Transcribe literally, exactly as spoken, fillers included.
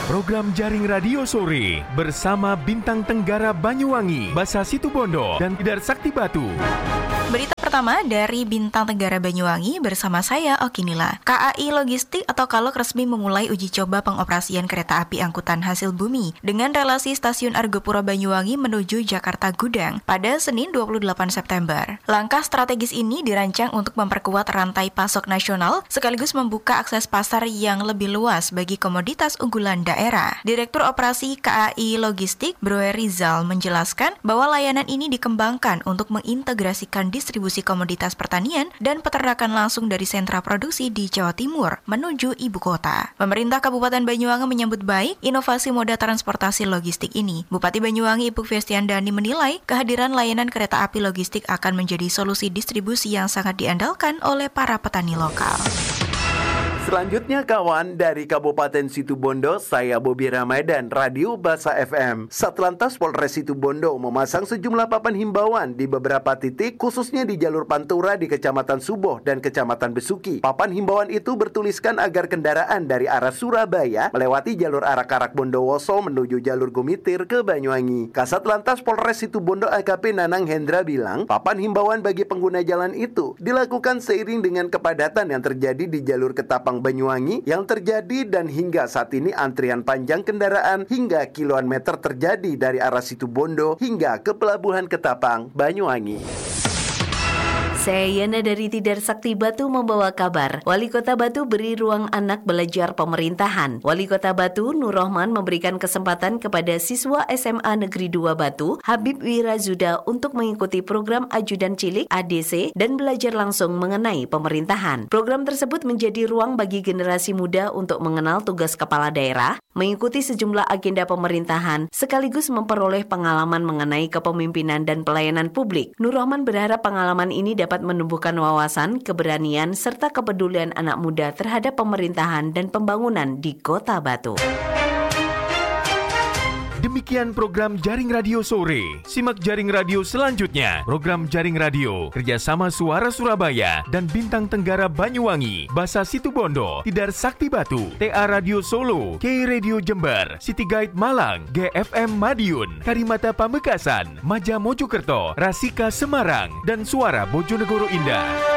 Program Jaring Radio Sore bersama Bintang Tenggara Banyuwangi, Basa Situbondo, dan Tidar Sakti Batu. Berita pertama dari Bintang Tenggara Banyuwangi bersama saya Okinila. K A I Logistik atau Kalok resmi memulai uji coba pengoperasian kereta api angkutan hasil bumi dengan relasi stasiun Argopuro Banyuwangi menuju Jakarta Gudang pada Senin dua puluh delapan September. Langkah strategis ini dirancang untuk memperkuat rantai pasok nasional sekaligus membuka akses pasar yang lebih luas bagi komoditas unggulan daerah. Direktur Operasi K A I Logistik Broe Rizal menjelaskan bahwa layanan ini dikembangkan untuk mengintegrasikan distribusi komoditas pertanian dan peternakan langsung dari sentra produksi di Jawa Timur menuju ibu kota. Pemerintah Kabupaten Banyuwangi menyambut baik inovasi moda transportasi logistik ini. Bupati Banyuwangi Ibu Festiandani menilai kehadiran layanan kereta api logistik akan menjadi solusi distribusi yang sangat diandalkan oleh para petani lokal. Selanjutnya kawan, dari Kabupaten Situbondo, saya Bobi Ramadan, Radio Basa F M. Satlantas Polres Situbondo memasang sejumlah papan himbauan di beberapa titik, khususnya di jalur Pantura di Kecamatan Suboh dan Kecamatan Besuki. Papan himbauan itu bertuliskan agar kendaraan dari arah Surabaya melewati jalur Arak-Arak Bondowoso menuju jalur Gumitir ke Banyuwangi. Kasat Lantas Polres Situbondo A K P Nanang Hendra bilang, papan himbauan bagi pengguna jalan itu dilakukan seiring dengan kepadatan yang terjadi di jalur Ketapang Banyuwangi yang terjadi, dan hingga saat ini antrian panjang kendaraan hingga kiloan meter terjadi dari arah Situbondo hingga ke Pelabuhan Ketapang, Banyuwangi. Saya Yana dari Tidar Sakti Batu membawa kabar. Wali Kota Batu beri ruang anak belajar pemerintahan. Wali Kota Batu Nur Rohman memberikan kesempatan kepada siswa S M A Negeri dua Batu, Habib Wirazuda, untuk mengikuti program Ajudan Cilik A D C dan belajar langsung mengenai pemerintahan. Program tersebut menjadi ruang bagi generasi muda untuk mengenal tugas kepala daerah, mengikuti sejumlah agenda pemerintahan, sekaligus memperoleh pengalaman mengenai kepemimpinan dan pelayanan publik. Nur Rohman berharap pengalaman ini dapat menumbuhkan wawasan, keberanian, serta kepedulian anak muda terhadap pemerintahan dan pembangunan di Kota Batu. Demikian program Jaring Radio Sore. Simak Jaring Radio selanjutnya. Program Jaring Radio kerjasama Suara Surabaya dan Bintang Tenggara Banyuwangi, Basa Situbondo, Tidar Sakti Batu, T A Radio Solo, K Radio Jember, City Guide Malang, G F M Madiun, Karimata Pamekasan, Maja Mojokerto, Rasika Semarang, dan Suara Bojonegoro Indah.